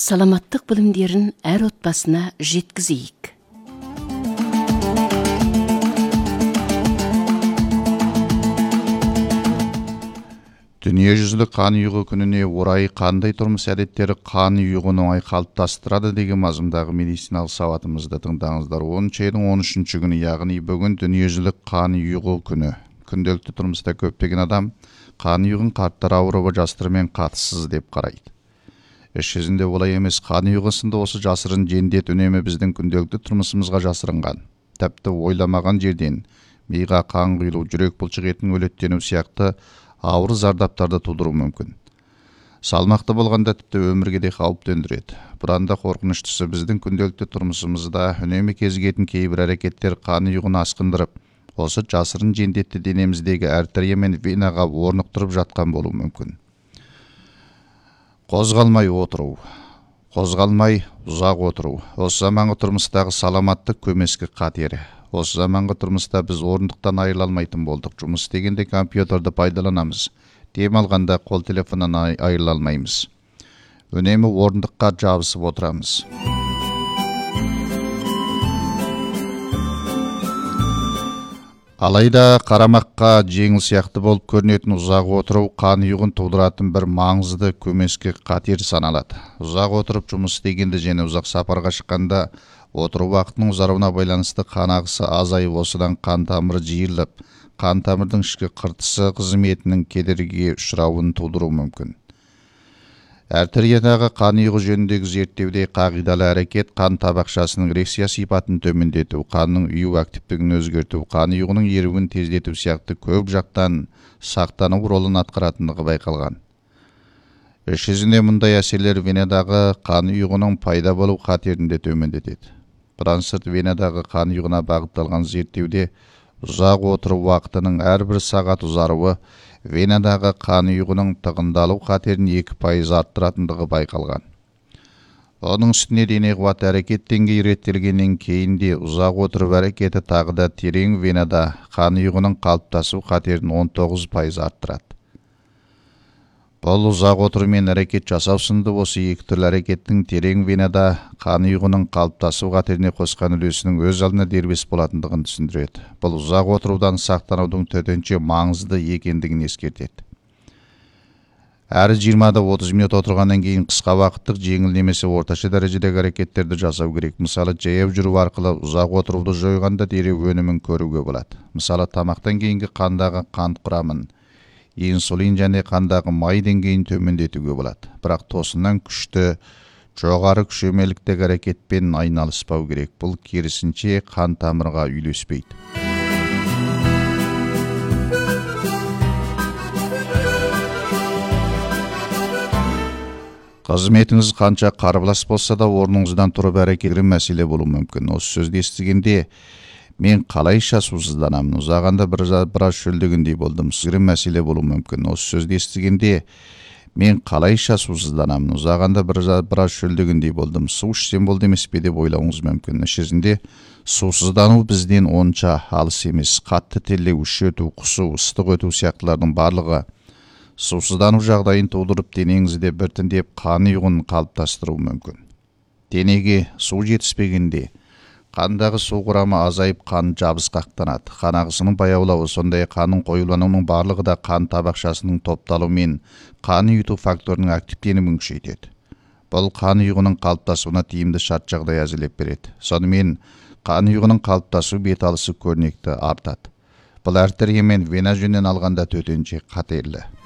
саламаттық білімдерін әр отбасына жеткізейік. Дүниежүзілік қан ұйығы күніне орай қандай тұрмыс әдеттері қан ұйығын оңай қалыптастырады деген мазмұндағы медициналық сауатымызды тыңдаңыздар. 10 айдың 13-ші күні, яғни бүгін дүниежүзілік қан ұйығы күні. Күнделікті тұрмыста көптеген адам қан ұйығын қарттар ауруы жастармен қатыссыз деп қарайды. Іс жүзінде олай емес. Қан ұйығы сынды осы жасырын жендет үнемі біздің күнделікті тұрмысымызға жасырынған. Тіпті ойламаған жерден миға қан құйылу, жүрек бұлшық өлеттену сияқты ауыр зардаптарды тудыруы мүмкін. Салмақты болғанда тіпті өмірге де қауіп төндіреді. Бұдан да қорқыныштысы, біздің күнделікті тұрмысымызда үнемі кезігетін кейбір әрекеттер қан ұйығын асқындырып, осы жасырын жендетті денеміздегі артерия мен венаға орнықтырып жатқан болуы мүмкін. Қозғалмай отыру, қозғалмай ұзақ отыру, осы заманғы тұрмыстағы саламаттық көмескі қатері. Осы заманғы тұрмыста біз орындықтан айырыла алмайтын болдық. Жұмыс істегенде компьютерді пайдаланамыз. Дем алғанда қол телефоннан айырыла алмаймыз. Үнемі орындыққа жабысып отырамыз. Алайда қарамаққа жеңіл сияқты болып көрінетін ұзақ отыру қан ұйығын тудыратын бір маңызды көмескі қатер саналады. Ұзақ отырып жұмыс істегенде және ұзақ сапарға шыққанда отыру уақытының ұзаруына байланысты қан ағысы азайып, осыдан қан тамыры жиырылып, қан тамырдың ішкі қыртысы қызметінің кедергіге ұшырауын тудыруы мүмкін. Артериядағы қан ұйығы жөніндегі зерттеуде қағидалы әрекет қан табақшасының эрекция сипатын төмендету, қанның ұю активтігін өзгерту, қан ұйығының еруін тездету сияқты көп жақтан сақтану ролын атқаратындығы байқалған. Іс жүзінде мұндай әсерлер венадағы қан ұйығының пайда болу қатерін де төмендетеді. Бұдан сырт, венадағы қан ұйығына бағытталған зерттеуде ұзақ отыру уақытының әрбір сағат ұзаруы венадағы қан ұйығының тығындалу қатерін 2% арттыратындығы байқалған. Оның үстіне дене қуаты әрекет деңгейі реттелгеннен кейін де ұзақ отыру әрекеті тағы да терең венада қан ұйығының қалыптасу қатерін 19% арттырады. Бұл ұзақ отырумен әрекет жасау сынды осы екі түрлі әрекеттің терең венада қан ұйығының қалыптасу қатеріне қосқан үлесінің өз алдына дербес болатындығын түсіндіреді. Бұл ұзақ отырудан сақтанудың төтенше маңызды екендігін ескертеді. Әрі 20-30 минут отырғаннан кейін қысқа уақыттық жеңіл немесе орташа дәрежедегі әрекеттерді жасау керек. Мысалы, жаяу жүру арқылы ұзақ отыруды жойғанда дереу өнімін көруге болады. Мысалы, тамақтан кейінгі қандағы қант құрамын, инсулин және қандағы май деңгейін төмендетуге болады. Бірақ тосыннан күшті, жоғары күшемеліктегі әрекетпен айналыспау керек. Бұл керісінше қан тамырға үйлеспейді. Қызметіңіз қанша қарбалас болса да орныңыздан тұрып әрекет мәселе болуы мүмкін. Осы сөзді естігенде мен қалайша сусызданамын, ұзағанда біраз шөлдегендей болдым. Сізгірім мәселе болуы мүмкін. Осы сөзді естігенде мен қалайша сусызданамын, ұзағанда біраз шөлдегендей болдым. Су ішсем болды емес пе деп ойлауыңыз мүмкін. Іс жүзінде сусыздану бізден онша алыс емес. Қатты терлеу, іш өту, құсу, ыстық өту сияқтылардың барлығы сусыздану жағдайын тудырып, денеңізде біртіндеп қан ұйығын қалыптастыруы мүмкін. Денеге су жетіспегенде қандағы су құрамы азайып, қан жабысқақтанады. Қан ағысының баяулауы, сондай қанның қоюлануының барлығы да қан табақшасының топталуымен қан ұйыту факторының активтенуін күшейтеді. Бұл қан ұйығының қалыптасуына тиімді шарт жағдай әзірлеп береді. Сонымен қан ұйығының қалыптасу беталысы көрнекті артады. Бұл артерия мен вена жөнінен алғанда төтенше қатерлі.